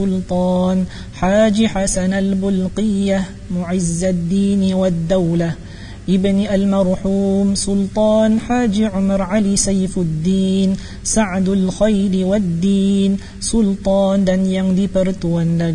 سلطان حاج حسن البلقية معز الدين والدولة ابن المرحوم سلطان حاج عمر علي سيف الدين سعد الخير والدين Sultan dan yang di-Pertuan